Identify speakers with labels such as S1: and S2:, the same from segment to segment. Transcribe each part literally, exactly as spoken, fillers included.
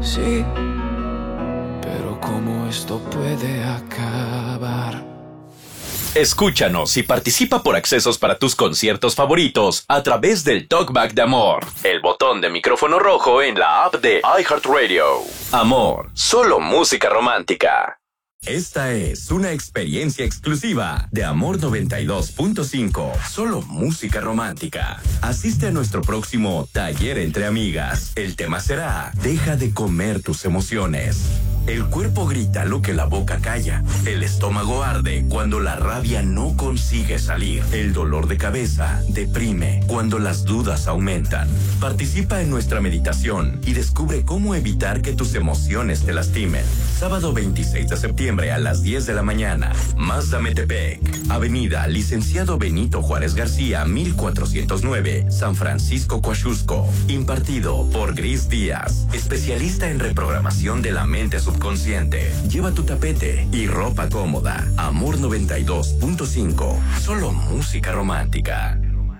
S1: Sí, pero ¿cómo esto puede acabar?
S2: Escúchanos y participa por accesos para tus conciertos favoritos a través del Talkback de Amor, el botón de micrófono rojo en la app de iHeartRadio. Amor, solo música romántica.
S3: Esta es una experiencia exclusiva de Amor noventa y dos punto cinco, solo música romántica. Asiste a nuestro próximo taller entre amigas. El tema será: deja de comer tus emociones. El cuerpo grita lo que la boca calla. El estómago arde cuando la rabia no consigue salir. El dolor de cabeza deprime cuando las dudas aumentan. Participa en nuestra meditación y descubre cómo evitar que tus emociones te lastimen. Sábado veintiséis de septiembre a las diez de la mañana. Mazda Metepec, Avenida Licenciado Benito Juárez García, mil cuatrocientos nueve, San Francisco, Coaxusco. Impartido por Gris Díaz, especialista en reprogramación de la mente subconsciente. Lleva tu tapete y ropa cómoda. Amor noventa y dos punto cinco, solo música romántica.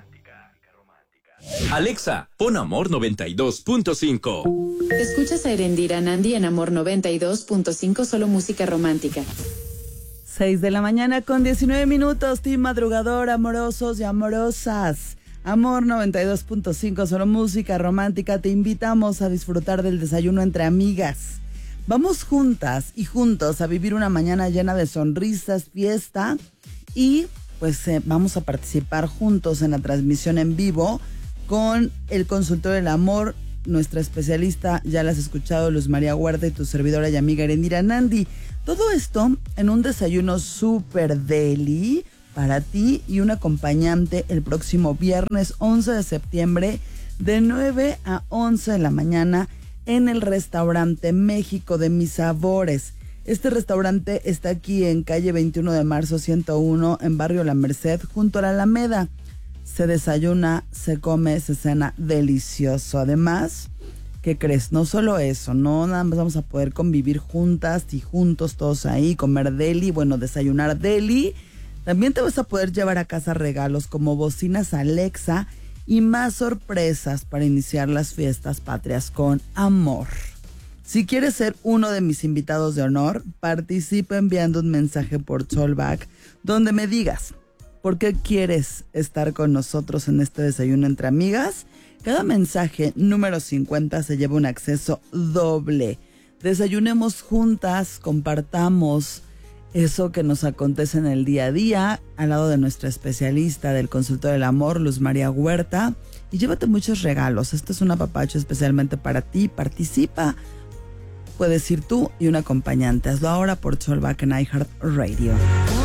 S2: Alexa, pon Amor noventa y dos punto cinco.
S4: Escuchas a Erendira Nandi en Amor noventa y dos punto cinco, solo música romántica.
S5: seis de la mañana con diecinueve minutos, team madrugador, amorosos y amorosas. Amor noventa y dos punto cinco, solo música romántica. Te invitamos a disfrutar del desayuno entre amigas. Vamos juntas y juntos a vivir una mañana llena de sonrisas, fiesta y pues eh, vamos a participar juntos en la transmisión en vivo con el Consultorio del Amor. Nuestra especialista, ya la has escuchado, Luz María Huerta, y tu servidora y amiga Erendira Nandi. Todo esto en un desayuno super deli para ti y un acompañante el próximo viernes once de septiembre de nueve a once de la mañana en el restaurante México de Mis Sabores. Este restaurante está aquí en calle veintiuno de marzo ciento uno, en barrio La Merced, junto a la Alameda. Se desayuna, se come, se cena delicioso. Además, ¿qué crees? No solo eso, no nada más vamos a poder convivir juntas y juntos todos ahí, comer deli, bueno, desayunar deli. También te vas a poder llevar a casa regalos como bocinas Alexa y más sorpresas para iniciar las fiestas patrias con amor. Si quieres ser uno de mis invitados de honor, participa enviando un mensaje por Talkback donde me digas por qué quieres estar con nosotros en este desayuno entre amigas. Cada mensaje número cincuenta se lleva un acceso doble. Desayunemos juntas, compartamos eso que nos acontece en el día a día, al lado de nuestra especialista del Consultorio del Amor, Luz María Huerta, y llévate muchos regalos. Esto es un apapacho especialmente para ti. Participa. Puedes ir tú y un acompañante. Hazlo ahora por Talkback en iHeartRadio.